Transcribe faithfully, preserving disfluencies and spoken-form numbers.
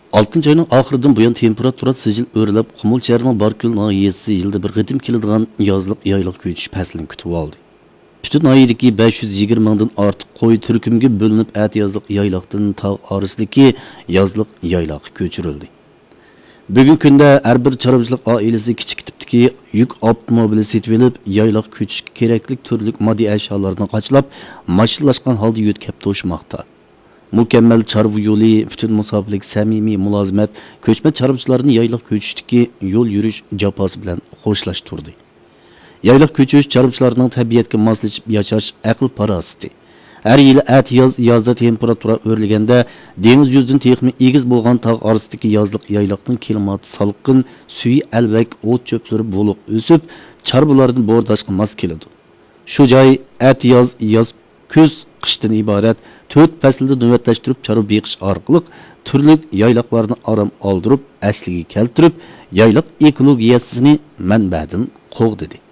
oltinchi oyning oxiridan buyon temperatura sijil o'rlab, Qumulchayirning Barko'l noyesi yilda bir qitim keladigan yozliq yayliq ko'chish faslini kutib oldi. Butun oyidagi besh yuz yigirma mingdan ortiq qo'y turkumga bo'linib, at yozliq yayliqdan tog' orasidagi yozliq yayliqqa ko'chirildi. Bugungi kunda har bir chorvachilik oilasi kichik tipdagi yuk avtomobili setib olib, yayliq ko'chishga kerakli turli moddiy ashyolarni qochlab, mashinalashgan holda yo'tkab to'shmoqda. Mukammal chorva yo'li, butun musofirlik, samimiy mulozimat ko'chma chorvachilarni yayliq ko'chishdagi yo'l yurish jafosi bilan xo'shlashtirdi. Yayliq ko'chish chorvachilarning tabiatga moslashib yashash aql parosati. Her yili at yoz yozda temperatura o'rliganda dengiz yuzidan texmi egiz bo'lgan tog' orasidagi yozliq yayliqning klimati salqin, suyi albak, o't cho'plari bo'liq o'sib, chorvalarni bo'rdashga mos keladi. Shu joy at yoz yoz kuz qishdan iborat to'rt faslda navbatlashtirib chorva beqish orqali turli yayliqlarni aram oldirib, asliga keltirib, yayliq ekologiyasini manbadan qo'g'didi.